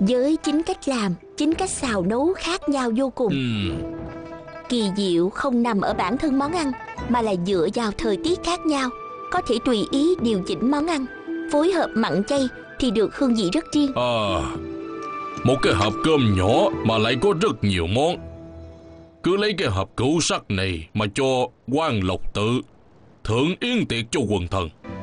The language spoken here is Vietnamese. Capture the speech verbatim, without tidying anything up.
với chính cách làm, chính cách xào nấu khác nhau vô cùng. Ừ. Kỳ diệu không nằm ở bản thân món ăn, mà là dựa vào thời tiết khác nhau. Có thể tùy ý điều chỉnh món ăn, phối hợp mặn chay thì được hương vị rất riêng. À, một cái hộp cơm nhỏ mà lại có rất nhiều món. Cứ lấy cái hộp cửu sắc này mà cho quan Lộc Tự thưởng yến tiệc cho quần thần.